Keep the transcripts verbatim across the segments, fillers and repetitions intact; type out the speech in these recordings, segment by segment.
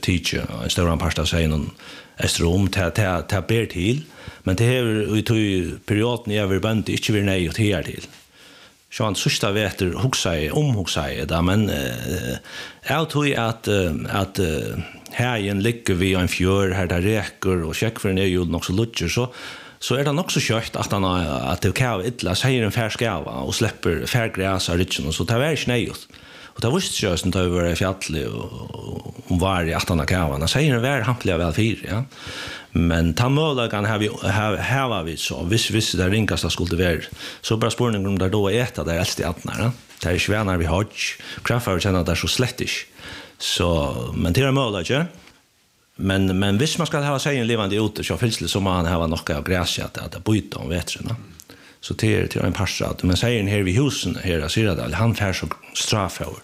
teacher en stor part av sig någon estrom ta ta ta ber till men det är i tog perioden jag vill band inte vill nej och här till så han sista veter huxa i om huxa i där men jag tror att att här igen ligger vi en fjör här där räcker och check för en är ju nog så lutcher så så är det också kört att han att det kan illa säger en färskava och släpper färgräs av richen och så tar vi snöjt och det visste jag sen över i fjället och om var i att han kan han säger en vär hampliga väl fyr ja men ta möjligen har vi här var vi så vis vis där ringkasta skulle vara så bara spårningen om där då äta där äldste attnar det är svärnar vi har kraftför känner där så slättish så men det är möjligt men men visst man ska ha sig en levande ute så finns det som man har något av gräsjat att byta om vetrarna så det är till en passat men säger här vid husen här ser det han fär så straff över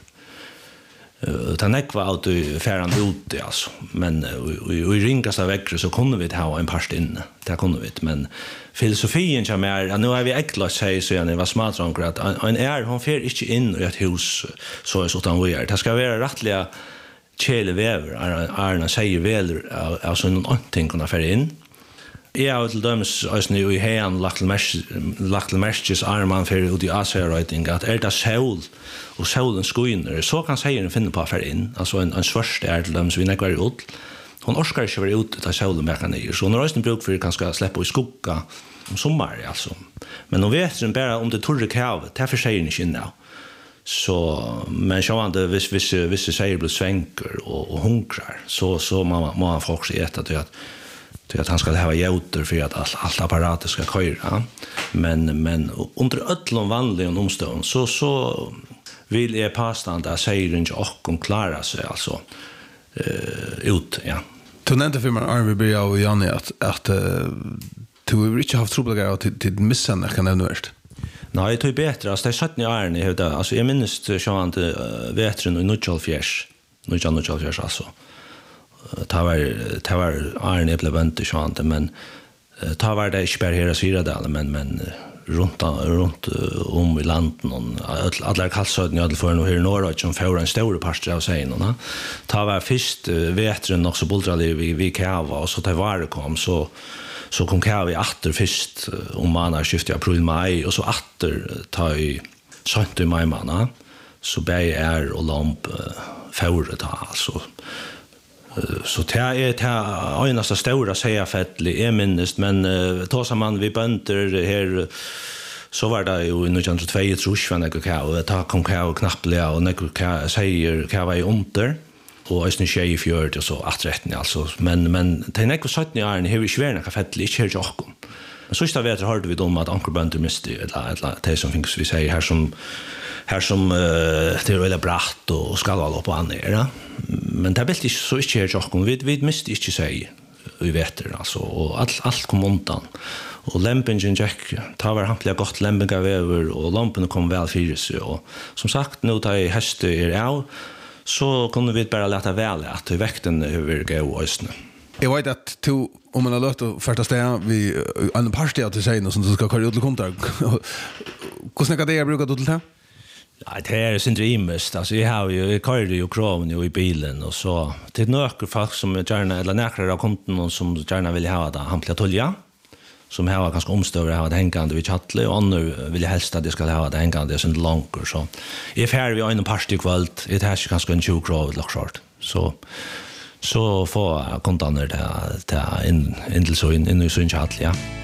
utan det var att färran ute alltså men i ringaste veckor så kunde vi ha en past inne där kunde vi men filosofin som är nu har vi äcklat sig så det var smart att en är hon fär inte in i ett hus så är så utan vi är det ska vara rättliga kjelevever Arna säger väl alltså någonting kunna färra in jag har till döms alltså nu i hen lagt lagt märkes arman för ut i Asia-writing att är det sol och solen skiner så kan säga finna på färra in alltså en, en svörst är till döms vi näkvar ut hon orskar inte vara ute där solen märker ner så när rösten bruk för kan ska släppa i skugga om sommar alltså men de vet sen bara om det torre kavet därför säger ni inte nu så men så han det vis vis vis säger blir svänker och, och hunkrar så så man man får också äta det att det att han ska ha jauter för att allt all apparatet ska köra men men under öllom vanliga omstånd så så vill jag påstå att säger inte och klara sig alltså eh ut ja du nämnde för man Arne Bria och Janne att att du inte har haft trubbel till till missen kan det värst. Nej, det är bättre. Alltså, det är sjutton år ni hade. Alltså, jag minns så att vetren i nittiofjärs. nittiofjärs alltså. Det var det var Arne blev inte så att men ta var det inte bara hela Syradal men men runt runt om i landet och alla kalsöden jag hade för nu här norra som får en stor pastor av sig nåna. Ta var först vetren också bultrade vi vi kava och så det var kom så så kom kavi åter först om man har skiftat april maj och så åter ta i sjunde maj manna så bä är och lamp förre ta alltså så det är det enaste stora säga fettlig är minst men tar som man vi bönter här så var det ju i nittonhundratvå trusch när jag kan ta kom kan knappliga och när jag säger kan vara under och är snä i fjörd och så att rätten alltså men men det är inte sjutton år ni har ju svärna kafettlig inte helt och men såista vet hörde vi då om att ankerbönder miste eller eller det som finns vi säger här som här som det är väldigt bratt och ska alla på andra men det är väldigt så inte helt och vi vi miste inte säga vi vet det alltså och allt allt kom undan och lämpingen jack tar var hampliga gott lämpiga över och lamporna kom väl för sig och som sagt nu tar jag häst är av så kunde vi bara låta väl att väkten över gå ösna. Jag vet att du om man har låt att första steg vi en parti att säga som du ska köra ut till kontor. Hur snacka det jag brukar du till det? Ja, det är inte rimligt. Alltså jag har ju jag kör ju kraven ju i bilen och så det är några folk som gärna eller näkrar av konton som gärna vill ha det hampla tolja som har ganska omstörre har det hängande vid chattle och nu vill jag helst att det ska ha det hängande sen långt så if här vi har en party kväll det här ska ganska en tjugo krav lock short så så får kontanter det det in in till så in in i så chattle ja